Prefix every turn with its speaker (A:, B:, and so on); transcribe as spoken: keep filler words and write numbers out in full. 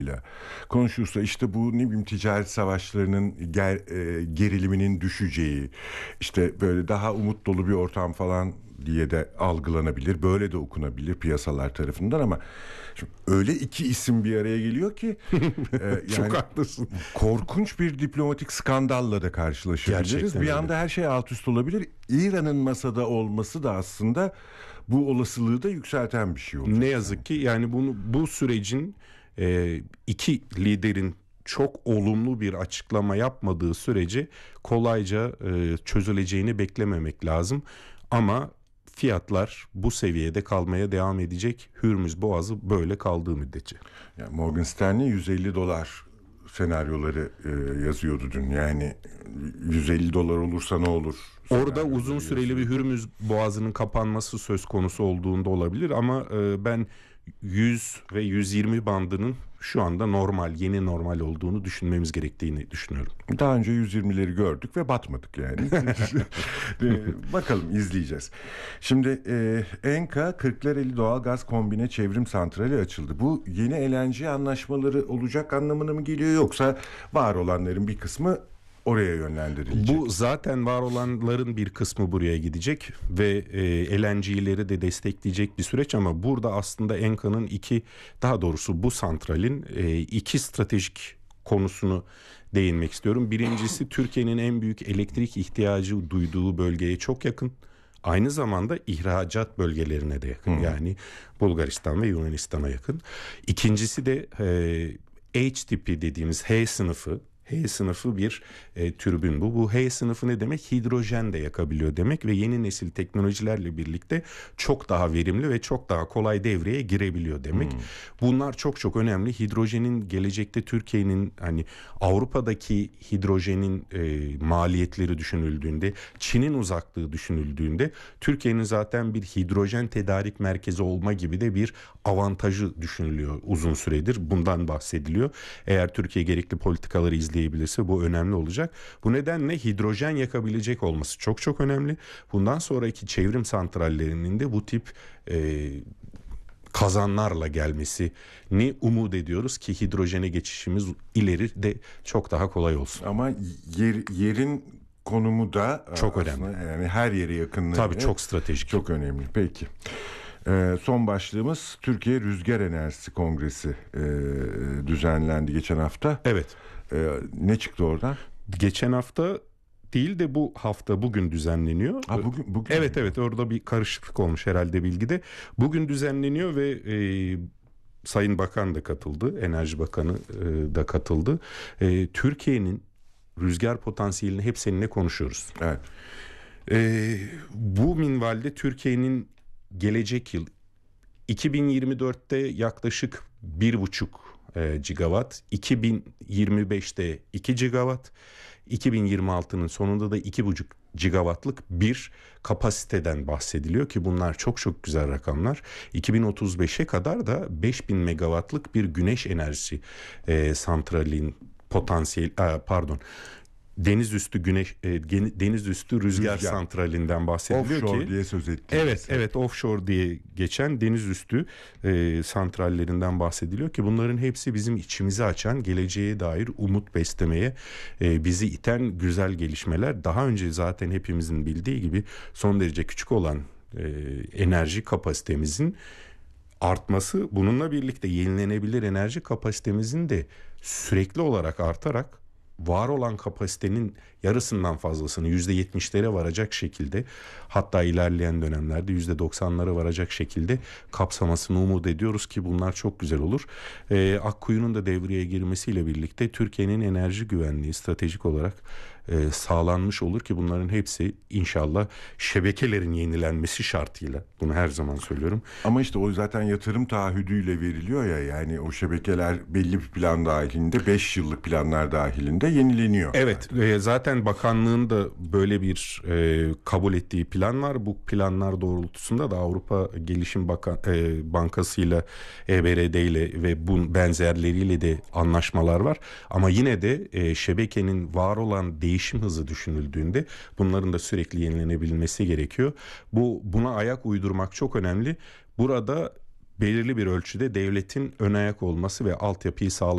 A: konuşursa işte bu ne bileyim ticaret savaşlarının ger, e, geriliminin düşeceği, işte böyle daha umut dolu bir ortam falan diye de algılanabilir. Böyle de okunabilir piyasalar tarafından ama şimdi öyle iki isim bir araya geliyor ki e, yani
B: Çok haklısın.
A: korkunç bir diplomatik skandalla da karşılaşabiliriz.
B: Gerçekten
A: bir
B: öyle.
A: anda her şey alt üst olabilir. İran'ın masada olması da aslında bu olasılığı da yükselten bir şey olacak.
B: Ne yazık ki yani bunu bu sürecin e, iki liderin çok olumlu bir açıklama yapmadığı sürece kolayca e, çözüleceğini beklememek lazım. Ama fiyatlar bu seviyede kalmaya devam edecek. Hürmüz Boğazı böyle kaldığı müddetçe.
A: Yani Morgan Stanley yüz elli dolar senaryoları e, yazıyordu dün. Yani yüz elli dolar olursa ne olur?
B: Orada uzun süreli bir Hürmüz Boğazı'nın kapanması söz konusu olduğunda olabilir ama e, ben yüz ve yüz yirmi bandının şu anda normal, yeni normal olduğunu düşünmemiz gerektiğini düşünüyorum.
A: Daha önce yüz yirmileri gördük ve batmadık yani. e, bakalım izleyeceğiz. Şimdi e, Enka Kırklareli Doğalgaz Kombine Çevrim Santrali açıldı. Bu yeni L N G anlaşmaları olacak anlamına mı geliyor yoksa var olanların bir kısmı oraya yönlendirilecek?
B: Bu zaten var olanların bir kısmı buraya gidecek ve e, L N G'leri de destekleyecek bir süreç ama burada aslında Enka'nın iki, daha doğrusu bu santralin e, iki stratejik konusunu değinmek istiyorum. Birincisi Türkiye'nin en büyük elektrik ihtiyacı duyduğu bölgeye çok yakın. Aynı zamanda ihracat bölgelerine de yakın. Hmm. Yani Bulgaristan ve Yunanistan'a yakın. İkincisi de e, H tipi dediğimiz H sınıfı. H sınıfı bir e, türbin bu. Bu H sınıfı ne demek? Hidrojen de yakabiliyor demek ve yeni nesil teknolojilerle birlikte çok daha verimli ve çok daha kolay devreye girebiliyor demek. Hmm. Bunlar çok çok önemli. Hidrojenin gelecekte Türkiye'nin hani Avrupa'daki hidrojenin e, maliyetleri düşünüldüğünde, Çin'in uzaklığı düşünüldüğünde Türkiye'nin zaten bir hidrojen tedarik merkezi olma gibi de bir avantajı düşünülüyor uzun süredir. Bundan bahsediliyor. Eğer Türkiye gerekli politikaları izleyebilirse bu önemli olacak. Bu nedenle hidrojen yakabilecek olması çok çok önemli. Bundan sonraki çevrim santrallerinin de bu tip e, kazanlarla gelmesini umut ediyoruz ki hidrojene geçişimiz ileri de çok daha kolay olsun.
A: Ama yer, yerin konumu da
B: çok önemli.
A: Yani her yere yakınlığı.
B: Tabii çok stratejik.
A: Çok önemli. Peki. Ee, son başlığımız Türkiye Rüzgar Enerjisi Kongresi e, düzenlendi geçen hafta.
B: Evet.
A: Ee, ne çıktı oradan?
B: Geçen hafta değil de bu hafta bugün düzenleniyor.
A: Ha, bugün, bugün
B: evet mi? Evet orada bir karışıklık olmuş herhalde bilgide. Bugün düzenleniyor ve e, Sayın Bakan da katıldı. Enerji Bakanı e, da katıldı. E, Türkiye'nin rüzgar potansiyelini hep seninle konuşuyoruz.
A: Evet.
B: E, bu minvalde Türkiye'nin gelecek yıl iki bin yirmi dörtte yaklaşık bir buçuk e, gigawatt, iki bin yirmi beşte iki gigawatt, iki bin yirmi altının sonunda da iki buçuk gigawattlık bir kapasiteden bahsediliyor ki bunlar çok çok güzel rakamlar. iki bin otuz beşe kadar da beş bin megawattlık bir güneş enerjisi e, santralin potansiyel e, pardon deniz üstü güneş e, deniz üstü rüzgar, rüzgar santralinden bahsediliyor
A: offshore
B: ki
A: diye söz ettiğimiz.
B: Evet evet offshore diye geçen deniz üstü e, santrallerinden bahsediliyor ki bunların hepsi bizim içimizi açan, geleceğe dair umut beslemeye e, bizi iten güzel gelişmeler. Daha önce zaten hepimizin bildiği gibi son derece küçük olan e, enerji kapasitemizin artması, bununla birlikte yenilenebilir enerji kapasitemizin de sürekli olarak artarak var olan kapasitenin yarısından fazlasını yüzde yetmişlere varacak şekilde, hatta ilerleyen dönemlerde yüzde doksanlara varacak şekilde kapsamasını umut ediyoruz ki bunlar çok güzel olur. Ee, Akkuyu'nun da devreye girmesiyle birlikte Türkiye'nin enerji güvenliği stratejik olarak e, sağlanmış olur ki bunların hepsi inşallah şebekelerin yenilenmesi şartıyla, bunu her zaman söylüyorum.
A: Ama işte o zaten yatırım taahhüdüyle veriliyor ya, yani o şebekeler belli bir plan dahilinde, beş yıllık planlar dahilinde yenileniyor.
B: Evet e, zaten bakanlığın da böyle bir e, kabul ettiği plan var. Bu planlar doğrultusunda da Avrupa Gelişim Bakan, e, Bankası ile E B R D ile ve bu benzerleriyle de anlaşmalar var. Ama yine de e, şebekenin var olan değişim hızı düşünüldüğünde bunların da sürekli yenilenebilmesi gerekiyor. Bu buna ayak uydurmak çok önemli. Burada belirli bir ölçüde devletin ön ayak olması ve altyapıyı sağlaması